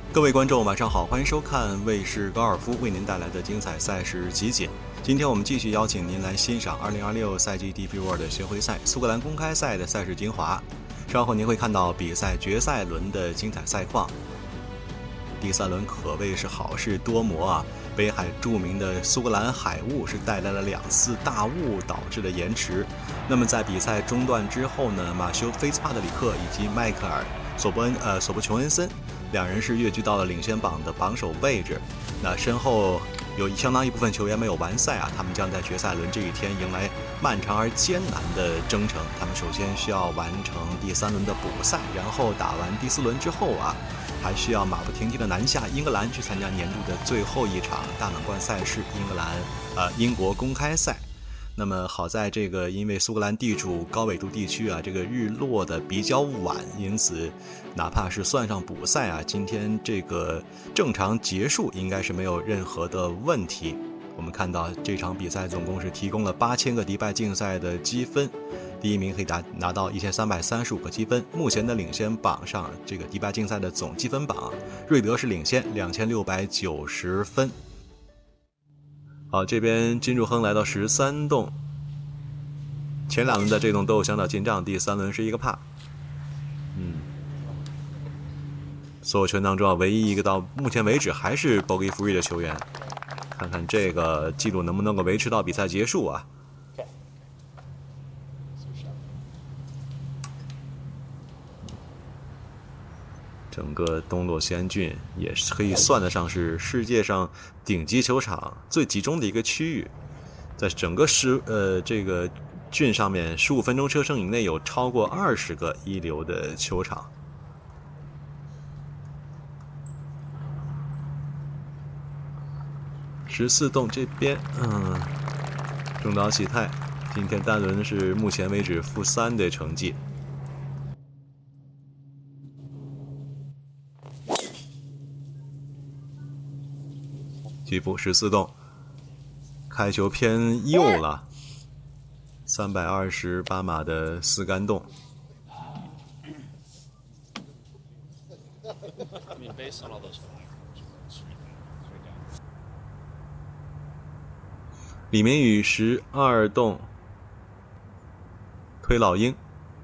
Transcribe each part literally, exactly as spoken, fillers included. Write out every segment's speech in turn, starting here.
各位观众，晚上好，欢迎收看卫视高尔夫为您带来的精彩赛事集锦。今天我们继续邀请您来欣赏二零二六赛季 D P World 巡回赛苏格兰公开赛的赛事精华。稍后您会看到比赛决赛轮的精彩赛况。第三轮可谓是好事多磨啊！北海著名的苏格兰海雾是带来了两次大雾导致的延迟。那么在比赛中断之后呢，马修·菲茨帕特里克以及迈克尔·索伯恩呃索伯琼恩森两人是跃居到了领先榜的榜首位置。那身后有相当一部分球员没有完赛啊，他们将在决赛轮这一天迎来漫长而艰难的征程。他们首先需要完成第三轮的补赛，然后打完第四轮之后啊，还需要马不停蹄的南下英格兰去参加年度的最后一场大满贯赛事——英格兰呃英国公开赛。那么好在这个因为苏格兰地处高纬度地区啊，这个日落的比较晚，因此哪怕是算上补赛啊，今天这个正常结束应该是没有任何的问题。我们看到这场比赛总共是提供了八千个迪拜竞赛的积分，第一名可以拿拿到一千三百三十五个积分。目前的领先榜上，这个迪拜竞赛的总积分榜，瑞德是领先两千六百九十分。好，这边金柱亨来到十三洞，前两轮的这洞都有相当进账，第三轮是一个帕。嗯，所有圈当中啊，唯一一个到目前为止还是 bogey free 的球员，看看这个记录能不能够维持到比赛结束啊。整个东洛西安郡也是可以算得上是世界上顶级球场最集中的一个区域，在整个十呃这个郡上面，十五分钟车程以内有超过二十个一流的球场。十四洞这边，嗯，中岛喜太今天单轮是目前为止负三的成绩。局部十四洞，开球偏右了，三百二十八码的四杆洞。李明宇十二洞，推老鹰，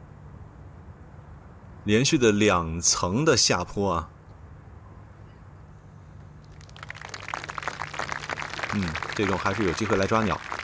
连续的两层的下坡啊。嗯，这种还是有机会来抓鸟。